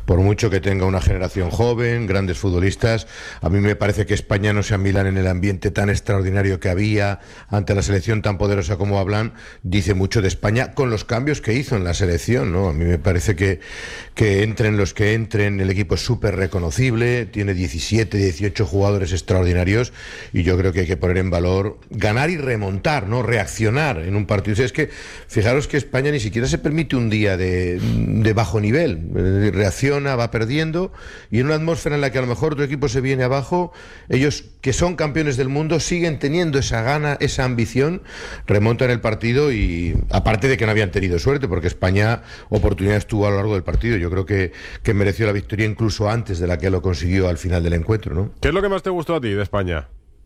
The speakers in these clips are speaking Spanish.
por mucho que tenga una generación joven, grandes futbolistas, a mí me parece que España no se amilan en el ambiente tan extraordinario que había ante la selección tan poderosa como hablan, dice mucho de España con los cambios que hizo en la selección, ¿no? A mí me parece que entren los que entren, el equipo es súper reconocible, tiene 17, 18 jugadores extraordinarios y yo creo que hay que poner en valor ganar y remontar, ¿no? Reaccionar en un partido. O sea, es que fijaros que España ni siquiera se permite un día de bajo nivel, reacciona, va perdiendo y en una atmósfera en la que a lo mejor tu equipo se viene abajo, ellos que son campeones del mundo siguen teniendo esa gana, esa ambición, remontan el partido y aparte de que no habían tenido suerte, porque España oportunidades tuvo a lo largo del partido, yo creo que mereció la victoria incluso antes de la que lo consiguió al final del encuentro, ¿no? ¿Qué es lo que más te gustó a ti de España?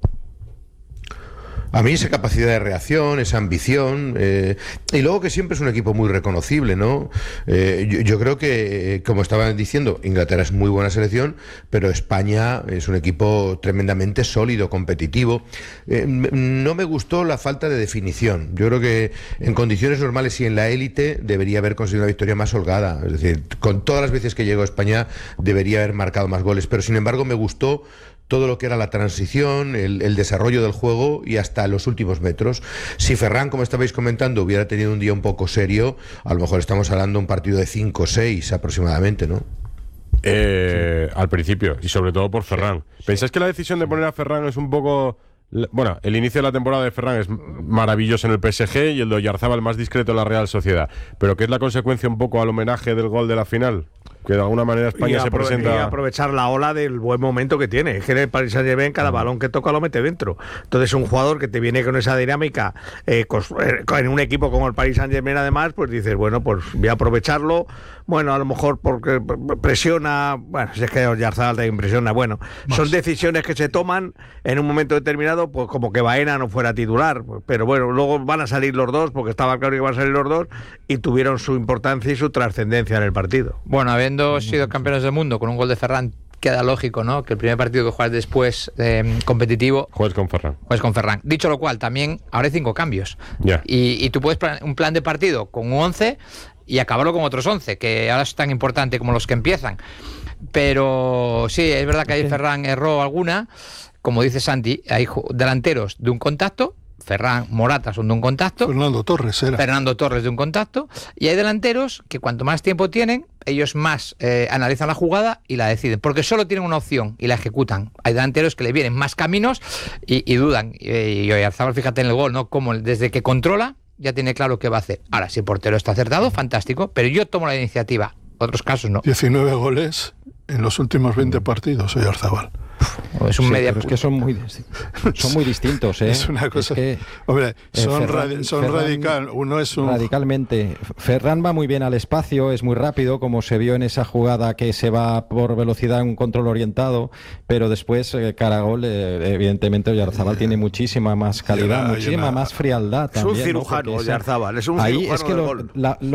A mí esa capacidad de reacción, esa ambición, y luego que siempre es un equipo muy reconocible, ¿no? Yo creo que, como estaban diciendo, Inglaterra es muy buena selección, pero España es un equipo tremendamente sólido, competitivo. No me gustó la falta de definición. Yo creo que en condiciones normales y en la élite debería haber conseguido una victoria más holgada. Es decir, con todas las veces que llegó a España debería haber marcado más goles, pero sin embargo me gustó todo lo que era la transición, el desarrollo del juego y hasta los últimos metros. Si Ferran, como estabais comentando, hubiera tenido un día un poco serio, a lo mejor estamos hablando de un partido de 5-6 aproximadamente, ¿no? Al principio, y sobre todo por Ferran. ¿Pensáis que la decisión de poner a Ferran es un poco... Bueno, el inicio de la temporada de Ferran es maravilloso en el PSG y el de Oyarzábal más discreto en la Real Sociedad, pero que es la consecuencia un poco al homenaje del gol de la final? Que de alguna manera España se presenta... Y aprovechar la ola del buen momento que tiene. Es que en el Paris Saint-Germain cada balón que toca lo mete dentro. Entonces un jugador que te viene con esa dinámica en un equipo como el Paris Saint-Germain además, pues dices, bueno, pues voy a aprovecharlo. Bueno, a lo mejor porque presiona... Bueno, si es que Oyarzábal te impresiona. Bueno, son decisiones que se toman en un momento determinado, pues como que Baena no fuera titular. Pero bueno, luego van a salir los dos, porque estaba claro que van a salir los dos, y tuvieron su importancia y su trascendencia en el partido. Bueno, habiendo sido campeones del mundo con un gol de Ferran, queda lógico, ¿no? Que el primer partido que juegas después competitivo juegues con Ferran. Dicho lo cual, también ahora hay 5 cambios. Yeah. Y tú puedes un plan de partido con un 11 y acabarlo con otros 11, que ahora es tan importante como los que empiezan. Pero sí, es verdad que ahí Ferran erró alguna. Como dice Santi, hay delanteros de un contacto. Ferran, Morata son de un contacto. Fernando Torres de un contacto. Y hay delanteros que cuanto más tiempo tienen, ellos más analizan la jugada y la deciden, porque solo tienen una opción y la ejecutan. Hay delanteros que le vienen más caminos y dudan. Y Oyarzábal, fíjate en el gol, ¿no? Como desde que controla ya tiene claro qué va a hacer. Ahora, si el portero está acertado, fantástico, pero yo tomo la iniciativa. Otros casos no. 19 goles en los últimos 20 partidos, Oyarzábal. Es un media... Pero es que son muy distintos, ¿eh? Es una cosa... Es que, hombre, son radical. Uno es un... Radicalmente. Ferran va muy bien al espacio, es muy rápido, como se vio en esa jugada que se va por velocidad en un control orientado, pero después, cara a gol, evidentemente Oyarzábal tiene muchísima más calidad, muchísima más frialdad también. Es un cirujano, ¿no? Oyarzábal, es un cirujano es que de gol.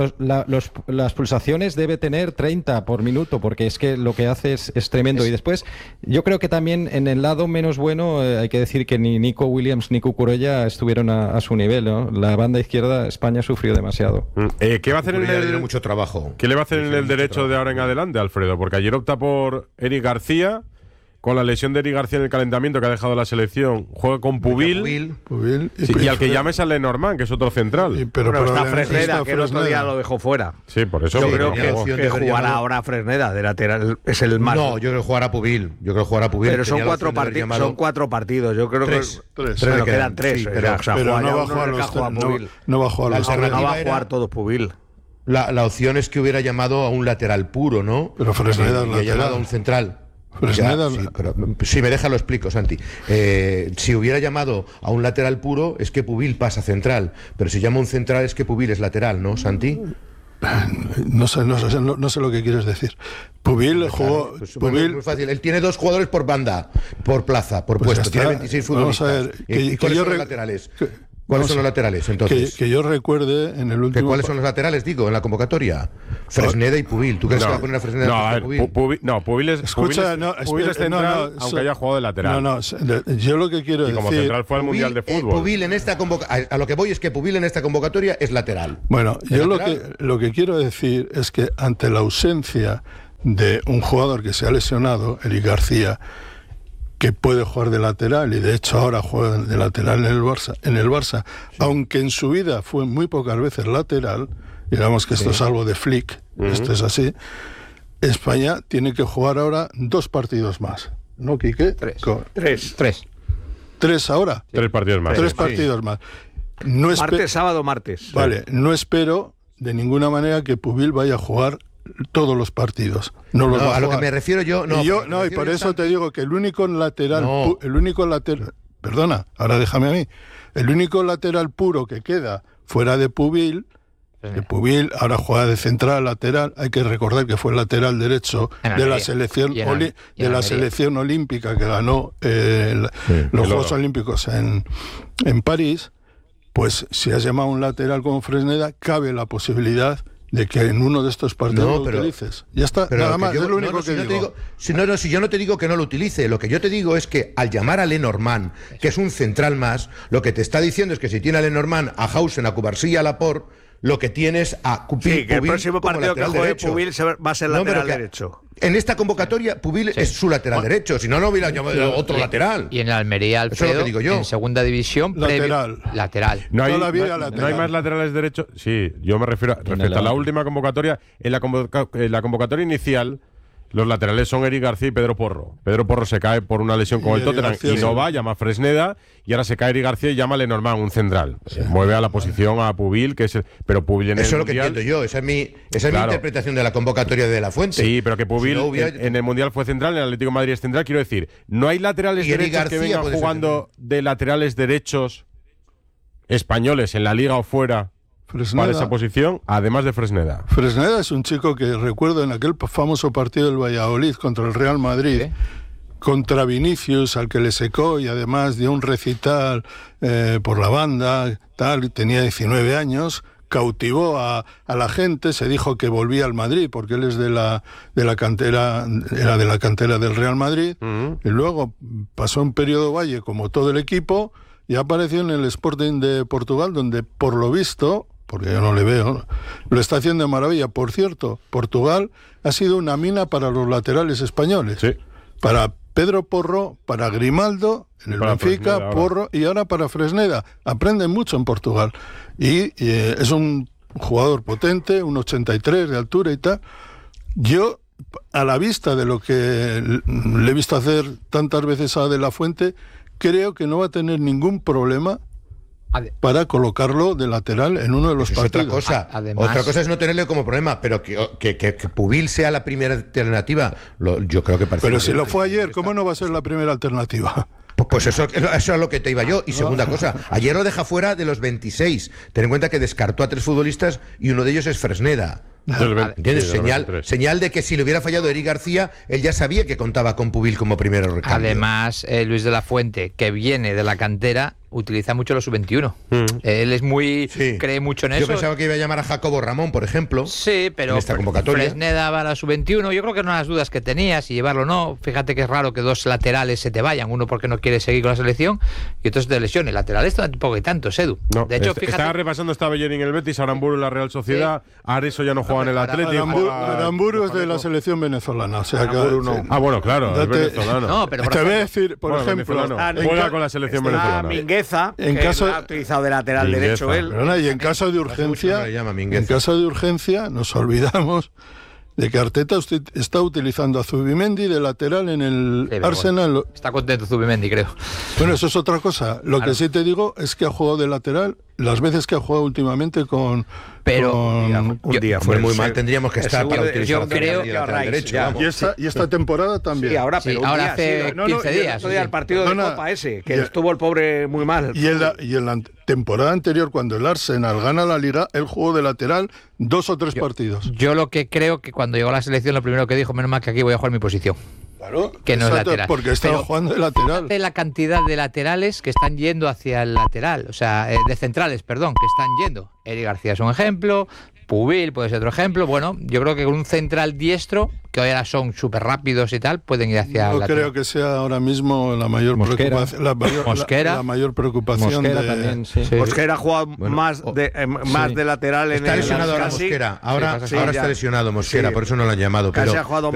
Las pulsaciones debe tener 30 por minuto, porque es que lo que hace es tremendo. Y después, yo creo que también en el lado menos bueno hay que decir que ni Nico Williams ni Cucurella estuvieron a su nivel, ¿no? La banda izquierda, España sufrió demasiado. ¿Qué va a hacer mucho trabajo? ¿Qué le va a hacer en el derecho de ahora en adelante, Alfredo? Porque ayer opta por Eric García. Con la lesión de Eric García en el calentamiento que ha dejado la selección, juega con Pubil. Sí, y al que llame es a Lenormand, que es otro central. Pero está Fresneda, que el otro día lo dejó fuera. Sí, por eso. Yo creo que jugará ahora Fresneda de lateral. Es el más. No, yo creo que jugará Pubil. Pero son 4 partidos. Yo creo que quedan 3. Sí, pero no va a jugar no va a jugar los no va a jugar todo Pubil. La opción es que hubiera llamado a un lateral puro, ¿no? Pero Fresneda y ha llamado a un central. Si me deja lo explico, Santi. Si hubiera llamado a un lateral puro es que Pubil pasa central, pero si llama a un central es que Pubil es lateral, ¿no, Santi? No sé lo que quieres decir. Pubil jugó... Pubil, muy fácil. Él tiene 2 jugadores por banda, por plaza, por puesto. Tiene 26 futbolistas. Vamos a ver, ¿Y cuáles son los laterales? ¿Cuáles son los laterales, entonces? Que yo recuerde en el último... ¿Cuáles son los laterales, digo, en la convocatoria? Fresneda y Pubil. ¿Tú crees que va a poner a Fresneda? Pubil es central, aunque haya jugado de lateral. Yo lo que quiero decir... como central fue al Mundial de Fútbol. Pubil en esta a lo que voy es que Pubil en esta convocatoria es lateral. Bueno, yo lo que quiero decir es que ante la ausencia de un jugador que se ha lesionado, Eric García, que puede jugar de lateral y de hecho ahora juega de lateral en el Barça, aunque en su vida fue muy pocas veces lateral, digamos que esto es algo de Flick, esto es así. España tiene que jugar ahora 2 partidos más, ¿no, Quique? ¿Tres ahora? 3 partidos más. 3 partidos más. No martes, sábado, martes. Vale, no espero de ninguna manera que Pubil vaya a jugar todos los partidos. No los va a lo jugar. que me refiero yo... Y por eso te digo que el único lateral... Perdona, ahora déjame a mí. El único lateral puro que queda fuera de Pubil... Que Pubil ahora juega de central lateral, hay que recordar que fue el lateral derecho de la selección olímpica que ganó los Juegos Olímpicos en París. Pues si has llamado a un lateral como Fresneda, cabe la posibilidad de que en uno de estos partidos lo utilices. Ya está, nada más, es lo único que digo. Si yo no te digo que no lo utilice, lo que yo te digo es que al llamar a Lenormand, que es un central más, lo que te está diciendo es que si tiene a Lenormand, a Hausen, a Cubarsí y a Laporte, lo que tienes a Pubil, que el próximo partido que juegue Pubil va a ser lateral derecho. En esta convocatoria, Pubil es su lateral derecho, si no, no hubiera llamado otro lateral. Y en el Almería, Alfredo, eso es lo que digo yo. En segunda división, lateral. No hay más laterales derechos. Sí, yo me refiero respecto a la última convocatoria. En la convocatoria inicial, los laterales son Eric García y Pedro Porro. Pedro Porro se cae por una lesión con el Tottenham y no va, llama a Fresneda, y ahora se cae Eric García y llama a Lenormand, un central. Mueve a la posición a Pubil, que es pero Pubil en el Mundial... Eso es lo que entiendo yo, esa es mi interpretación de la convocatoria de La Fuente. Sí, pero que Pubil en el Mundial fue central, en el Atlético de Madrid es central, quiero decir, no hay laterales derechos que vengan jugando de laterales derechos españoles en la Liga o fuera... Fresneda, para esa posición, además de Fresneda. Fresneda es un chico que recuerdo en aquel famoso partido del Valladolid contra el Real Madrid, contra Vinicius, al que le secó y además dio un recital por la banda, tal, tenía 19 años, cautivó a la gente, se dijo que volvía al Madrid porque él es de la cantera, era de la cantera del Real Madrid, y luego pasó un periodo Valle como todo el equipo y apareció en el Sporting de Portugal, donde por lo visto, porque yo no le veo, lo está haciendo de maravilla. Por cierto, Portugal ha sido una mina para los laterales españoles. Sí. Para Pedro Porro, para Grimaldo, en el Benfica, Porro, y ahora para Fresneda. Aprenden mucho en Portugal. Y es un jugador potente, un 83 de altura y tal. Yo, a la vista de lo que le he visto hacer tantas veces a De La Fuente, creo que no va a tener ningún problema para colocarlo de lateral en uno de los partidos. Otra cosa es no tenerle como problema, pero que Pubil sea la primera alternativa, yo creo que parece... Pero si lo fue ayer, ¿cómo no va a ser la primera alternativa? Pues eso es lo que te iba yo. Y segunda cosa, ayer lo deja fuera de los 26. Ten en cuenta que descartó a 3 futbolistas y uno de ellos es Fresneda. ¿Entiendes? Señal de que si le hubiera fallado Eric García, él ya sabía que contaba con Pubil como primero recambio. Además, Luis de la Fuente, que viene de la cantera, utiliza mucho los sub-21. Él es muy... cree mucho en eso. Yo pensaba que iba a llamar a Jacobo Ramón, por ejemplo. Sí, pero en esta convocatoria. Fresneda va a la sub-21. Yo creo que no las dudas que tenía, si llevarlo o no. Fíjate que es raro que 2 laterales se te vayan. Uno porque no quiere seguir con la selección y otro se te lesione. Laterales tampoco hay tantos, Edu. No, de hecho, fíjate... Estaba repasando, estaba Bellerín en el Betis, Aramburu en la Real Sociedad, Areso ya no juega en el Atlético. Aramburu es de la selección venezolana. O sea, no. Bueno, claro, es venezolano. No, pero te voy a decir, por ejemplo, juega con la selección venezolana. Mingueza, ha utilizado de lateral derecho él. Y en caso de urgencia, nos olvidamos de que Arteta está utilizando a Zubimendi de lateral en el Arsenal. Bueno, está contento Zubimendi, creo. Bueno, eso es otra cosa. Lo que sí te digo es que ha jugado de lateral las veces que ha jugado últimamente con... Pero un día fue muy mal, tendríamos que estar para utilizar. Yo creo que derecho, y esta temporada también. Sí, ahora hace 15 días. El partido de Copa ese, que estuvo el pobre muy mal. Y en la temporada anterior, cuando el Arsenal gana la Liga, él jugó de lateral 2 o 3 partidos. Yo lo que creo que cuando llegó a la selección, lo primero que dijo, menos mal que aquí voy a jugar mi posición. Claro, que no es lateral. Porque estaba jugando de lateral. De la cantidad de laterales que están yendo hacia el lateral, o sea, de centrales, perdón, que están yendo. Eric García es un ejemplo, Pubil puede ser otro ejemplo. Bueno, yo creo que con un central diestro, que ahora son súper rápidos y tal, pueden ir hacia No la creo que sea ahora mismo la mayor Mosquera. preocupación. La mayor preocupación Mosquera de... también, sí. Mosquera ha jugado más sí. de lateral en Está el lesionado ahora casi. Mosquera. Ahora Sí, está ya. lesionado Mosquera, Sí. por eso no lo han llamado. Casi Pero, ha jugado